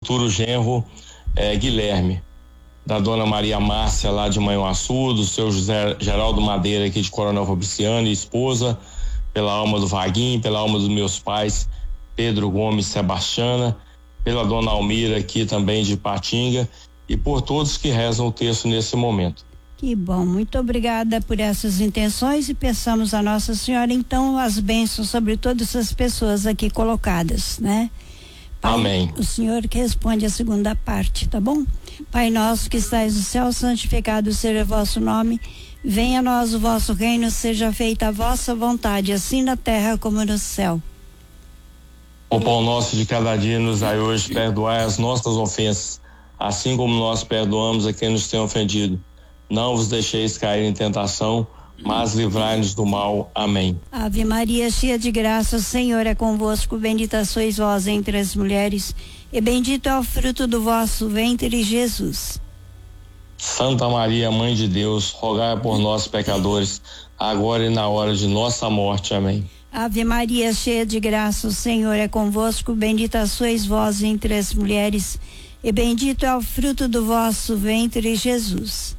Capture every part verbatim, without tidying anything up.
futuro genro é, Guilherme, da dona Maria Márcia lá de Manhuaçu, do seu José Geraldo Madeira aqui de Coronel Fabriciano e esposa, pela alma do Vaguinho, pela alma dos meus pais, Pedro Gomes e Sebastiana, pela dona Almira aqui também de Patinga e por todos que rezam o texto nesse momento. Que bom, muito obrigada por essas intenções e peçamos a Nossa Senhora então as bênçãos sobre todas essas pessoas aqui colocadas, né? Pai, amém. O Senhor que responde a segunda parte, tá bom? Pai nosso que estais no céu, santificado seja o vosso nome, venha a nós o vosso reino, seja feita a vossa vontade, assim na terra como no céu. O pão nosso de cada dia nos dai hoje, perdoai as nossas ofensas, assim como nós perdoamos a quem nos tem ofendido. Não vos deixeis cair em tentação, mas livrai-nos do mal. Amém. Ave Maria, cheia de graça, o Senhor é convosco, bendita sois vós entre as mulheres, e bendito é o fruto do vosso ventre, Jesus. Santa Maria, Mãe de Deus, rogai por nós pecadores, agora e na hora de nossa morte. Amém. Ave Maria, cheia de graça, o Senhor é convosco, bendita sois vós entre as mulheres, e bendito é o fruto do vosso ventre, Jesus.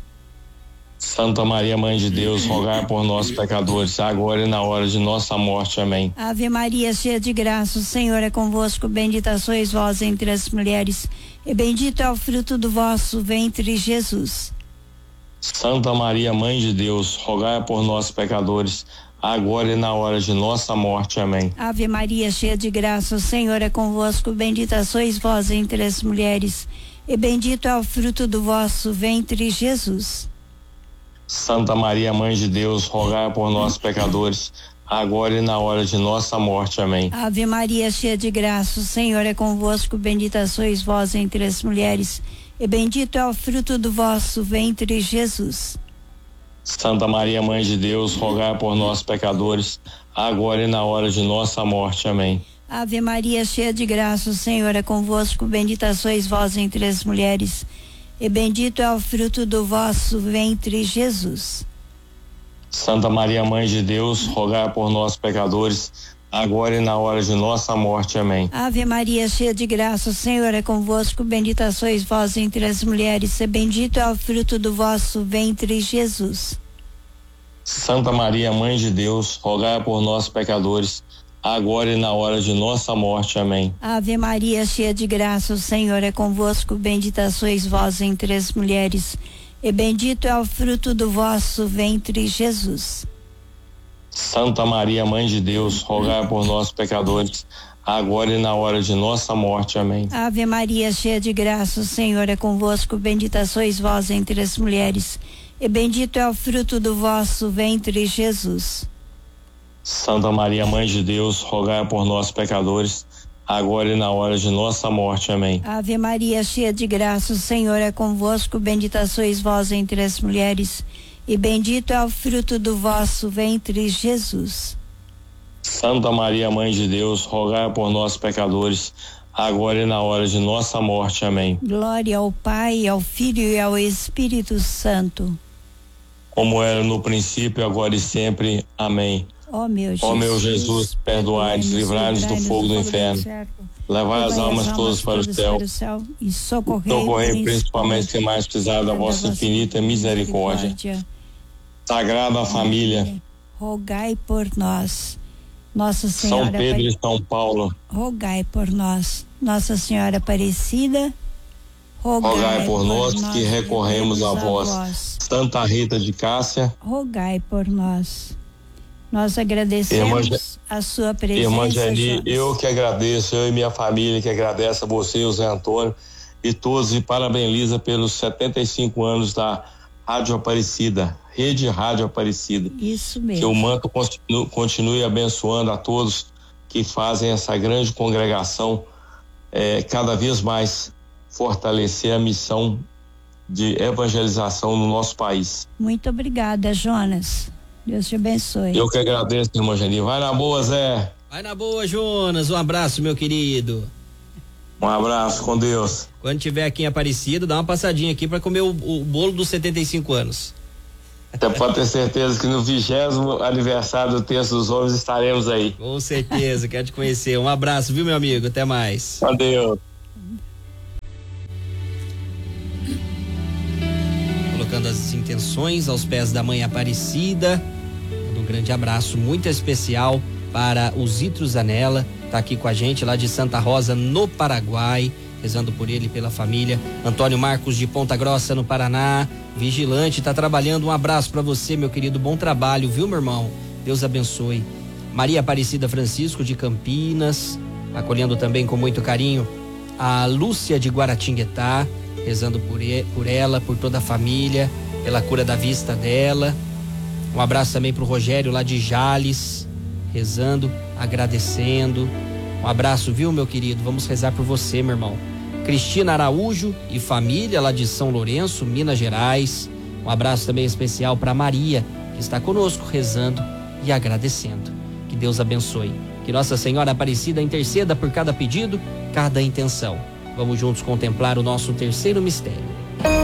Santa Maria, Mãe de Deus, rogai por nós pecadores, agora e na hora de nossa morte. Amém. Ave Maria, cheia de graça, o Senhor é convosco, bendita sois vós entre as mulheres, e bendito é o fruto do vosso ventre, Jesus. Santa Maria, Mãe de Deus, rogai por nós pecadores, agora e na hora de nossa morte. Amém. Ave Maria, cheia de graça, o Senhor é convosco, bendita sois vós entre as mulheres, e bendito é o fruto do vosso ventre, Jesus. Santa Maria, Mãe de Deus, rogai por nós pecadores, agora e na hora de nossa morte. Amém. Ave Maria, cheia de graça, o Senhor é convosco, bendita sois vós entre as mulheres, e bendito é o fruto do vosso ventre, Jesus. Santa Maria, Mãe de Deus, rogai por nós pecadores, agora e na hora de nossa morte. Amém. Ave Maria, cheia de graça, o Senhor é convosco, bendita sois vós entre as mulheres, e bendito é o fruto do vosso ventre, Jesus. Santa Maria, Mãe de Deus, rogai por nós pecadores, agora e na hora de nossa morte. Amém. Ave Maria, cheia de graça, o Senhor é convosco, bendita sois vós entre as mulheres, e bendito é o fruto do vosso ventre, Jesus. Santa Maria, Mãe de Deus, rogai por nós pecadores, agora e na hora de nossa morte. Amém. Ave Maria, cheia de graça, o Senhor é convosco, bendita sois vós entre as mulheres, e bendito é o fruto do vosso ventre, Jesus. Santa Maria, Mãe de Deus, rogai por nós pecadores, agora e na hora de nossa morte. Amém. Ave Maria, cheia de graça, o Senhor é convosco, bendita sois vós entre as mulheres, e bendito é o fruto do vosso ventre, Jesus. Santa Maria, Mãe de Deus, rogai por nós pecadores, agora e na hora de nossa morte. Amém. Ave Maria, cheia de graça, o Senhor é convosco, bendita sois vós entre as mulheres, e bendito é o fruto do vosso ventre, Jesus. Santa Maria, Mãe de Deus, rogai por nós pecadores, agora e na hora de nossa morte. Amém. Glória ao Pai, ao Filho e ao Espírito Santo. Como era no princípio, agora e sempre. Amém. Ó meu Jesus, Ó meu Jesus, perdoai-nos, livrai-nos do fogo do inferno, levai as almas todas para o céu e socorrei principalmente quem mais precisar da vossa infinita misericórdia. Sagrada Família, rogai por nós. Nossa Senhora São Pedro e São Paulo, rogai por nós. Nossa Senhora Aparecida, rogai, rogai por, por nós, nós que recorremos a vós. vós. Santa Rita de Cássia, rogai por nós. Nós agradecemos irmã, a sua presença. Irmã Geni, eu que agradeço, eu e minha família que agradece a você, o Zé Antônio e todos, e parabeniza pelos setenta e cinco anos da Rádio Aparecida, Rede Rádio Aparecida. Isso mesmo. Que o manto continue, continue abençoando a todos que fazem essa grande congregação, é, cada vez mais fortalecer a missão de evangelização no nosso país. Muito obrigada, Jonas. Deus te abençoe. Eu que agradeço, irmã Geni. Vai na boa, Zé. Vai na boa, Jonas. Um abraço, meu querido. Um abraço, com Deus. Quando tiver aqui em Aparecida, dá uma passadinha aqui para comer o, o bolo dos setenta e cinco anos. Você pode ter certeza que no vigésimo aniversário do Terço dos Homens estaremos aí. Com certeza, quero te conhecer. Um abraço, viu, meu amigo? Até mais. Adeus. melhores intenções aos pés da Mãe Aparecida. Um grande abraço muito especial para o Zitro Zanella, tá aqui com a gente lá de Santa Rosa, no Paraguai, rezando por ele e pela família. Antônio Marcos de Ponta Grossa, no Paraná, vigilante, tá trabalhando. Um abraço para você, meu querido, bom trabalho, viu, meu irmão? Deus abençoe. Maria Aparecida Francisco de Campinas, acolhendo também com muito carinho a Lúcia de Guaratinguetá, rezando por, e, por ela, por toda a família, pela cura da vista dela. Um abraço também pro Rogério lá de Jales, rezando, agradecendo. Um abraço, viu, meu querido? Vamos rezar por você, meu irmão. Cristina Araújo e família lá de São Lourenço, Minas Gerais. Um abraço também especial para Maria, que está conosco rezando e agradecendo. Que Deus abençoe. Que Nossa Senhora Aparecida interceda por cada pedido, cada intenção. Vamos juntos contemplar o nosso terceiro mistério.